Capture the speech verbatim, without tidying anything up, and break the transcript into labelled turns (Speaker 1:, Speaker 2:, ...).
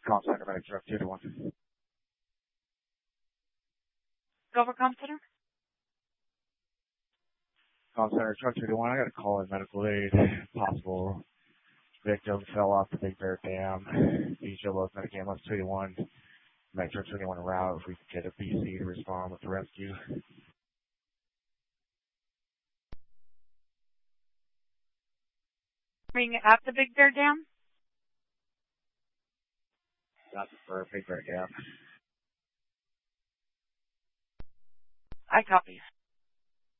Speaker 1: Call center, medic truck two to one.
Speaker 2: Go for com center.
Speaker 1: Call center, truck two to one. I got a call in medical aid. Possible victim fell off the Big Bear Dam. B J Lowe's medic ambulance two to one. Medic truck two to one route. If we could get a B C to respond with the rescue.
Speaker 2: Being at the Big Bear Dam?
Speaker 1: Not for Big Bear Dam.
Speaker 2: I copy.